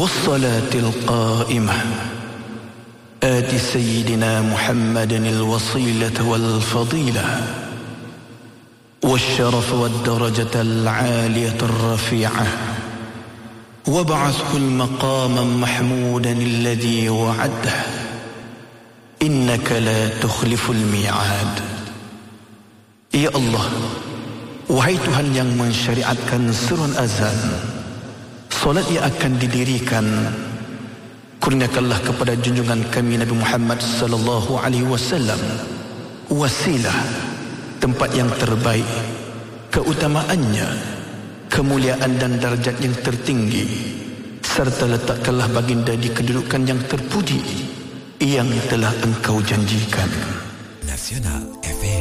والصلاة القائمة آت سيدنا محمد الوصيلة والفضيلة والشرف والدرجة العالية الرفيعة وابعثه المقام محمودا الذي وعده إنك لا تخلف الميعاد. Ya Allah, wahai Tuhan yang mensyariatkan seruan azan, solat yang akan didirikan, kurniakanlah kepada junjungan kami Nabi Muhammad sallallahu alaihi wasallam wasilah, tempat yang terbaik, keutamaannya, kemuliaan dan darjat yang tertinggi, serta letakkanlah baginda di kedudukan yang terpuji yang telah engkau janjikan. Nasional FM.